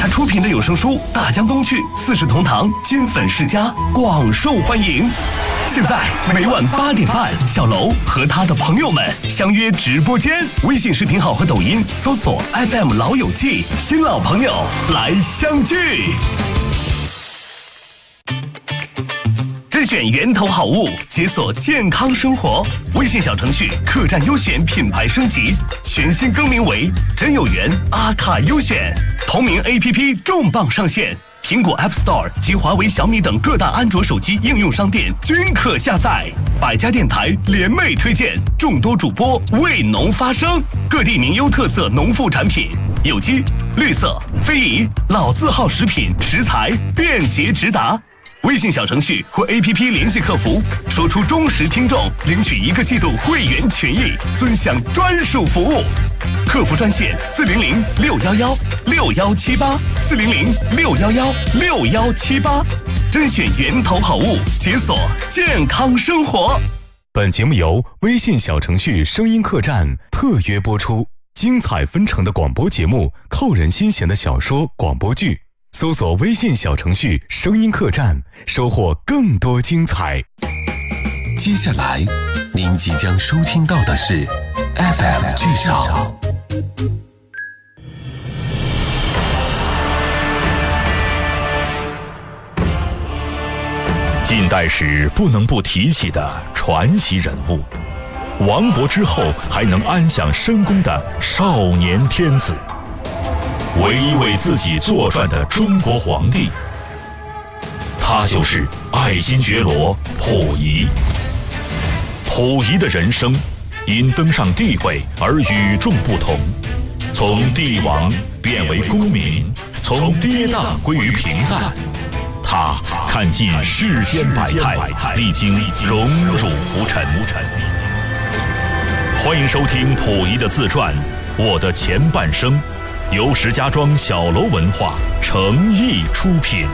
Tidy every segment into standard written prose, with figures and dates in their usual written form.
他出品的有声书《大江东去》《四世同堂》《金粉世家》广受欢迎。现在每晚8点半，小楼和他的朋友们相约直播间，微信视频号和抖音搜索 FM 老友记，新老朋友来相聚。甄选源头好物，解锁健康生活。微信小程序客栈优选品牌升级，全新更名为真有缘阿卡优选。同名 APP 重磅上线，苹果 App Store 及华为、小米等各大安卓手机应用商店均可下载。百家电台联袂推荐，众多主播为农发声，各地名优特色农副产品，有机、绿色、非遗、老字号食品食材便捷直达。微信小程序或 APP 联系客服，说出忠实听众领取1个季度会员权益，尊享专属服务。客服专线400-611-6118，400-611-6118，甄选源头好物，解锁健康生活。本节目由微信小程序声音客栈特约播出，精彩纷呈的广播节目，扣人心弦的小说广播剧。搜索微信小程序声音客栈，收获更多精彩。 接下来您即将收听到的是 FM 剧少。 近代史不能不提起的传奇人物，亡国之后还能安享深宫的少年天子，唯一为自己作传的中国皇帝，他就是爱新觉罗溥仪。溥仪的人生因登上帝位而与众不同，从帝王变为公民，从跌宕归于平淡。他看尽世间百态，历经荣辱浮沉。欢迎收听溥仪的自传《我的前半生》，由石家庄小楼文化诚意出品。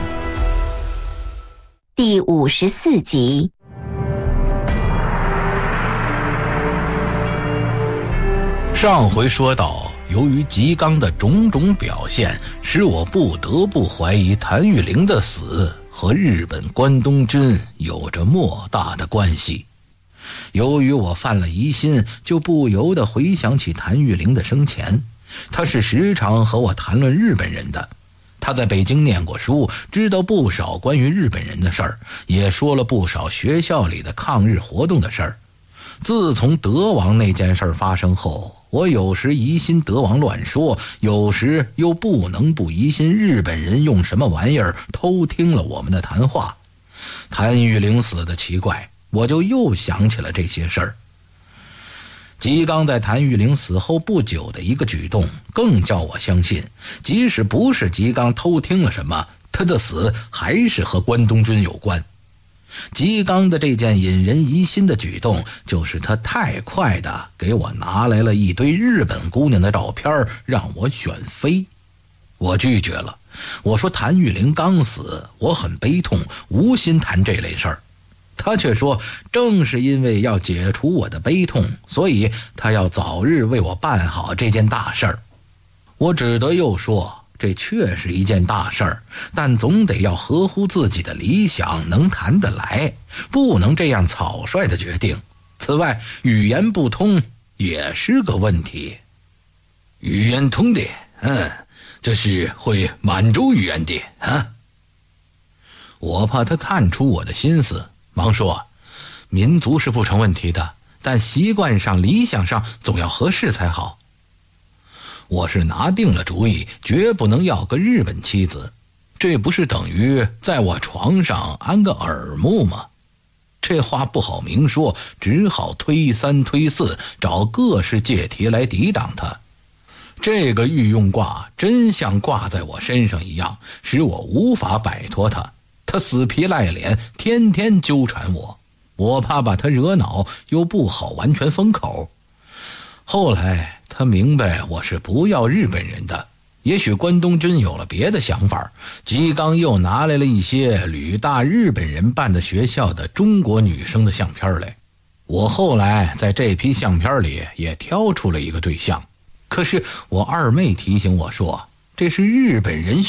第54集。 上回说到，由于吉刚的种种表现，使我不得不怀疑谭玉玲的死和日本关东军有着莫大的关系。由于我犯了疑心，就不由得回想起谭玉玲的生前，他是时常和我谈论日本人的。他在北京念过书，知道不少关于日本人的事儿，也说了不少学校里的抗日活动的事儿。自从德王那件事发生后，我有时疑心德王乱说，有时又不能不疑心日本人用什么玩意儿偷听了我们的谈话。谭玉玲死的奇怪，我就又想起了这些事儿。吉刚在谭玉玲死后不久的一个举动，更叫我相信，即使不是吉刚偷听了什么，他的死还是和关东军有关。吉刚的这件引人疑心的举动，就是他太快地给我拿来了一堆日本姑娘的照片，让我选妃。我拒绝了，我说谭玉玲刚死，我很悲痛，无心谈这类事儿。他却说，正是因为要解除我的悲痛，所以他要早日为我办好这件大事儿。我只得又说，这确是一件大事儿，但总得要合乎自己的理想，能谈得来，不能这样草率的决定。此外，语言不通也是个问题。语言通的，这是会满洲语言的啊。我怕他看出我的心思，忙说，民族是不成问题的，但习惯上、理想上总要合适才好。我是拿定了主意，绝不能要个日本妻子，这不是等于在我床上安个耳目吗？这话不好明说，只好推三推四，找各式借题来抵挡他。这个御用卦真像挂在我身上一样，使我无法摆脱他。他死皮赖脸，天天纠缠我，我怕把他惹恼，又不好完全封口。后来他明白我是不要日本人的，也许关东军有了别的想法，吉刚又拿来了一些旅大日本人办的学校的中国女生的相片来。我后来在这批相片里也挑出了一个对象，可是我二妹提醒我说，这是日本人